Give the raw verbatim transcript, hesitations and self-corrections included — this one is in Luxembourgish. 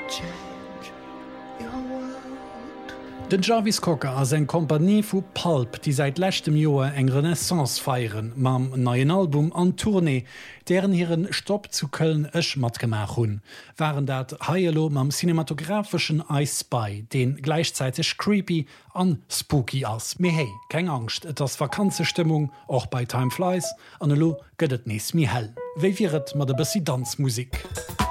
Den Jarvis Cocker as eng Kompanie vu Pulp, die seit lächtem Joer eng Renaissance feieren, mam neien Album an Tournee, deren hireieren Stopp zu Köln ëch mat gemach hun, waren dat Haielo mam cinematografischen I Spy, den gleichzeitig creepy an spooky ass. Me hey, keng Angst, et ass Vakanzestimmung och bei Time Flies, an lo gëtt nies mi hell. Wéi wiret mat de Besi Danzmusik.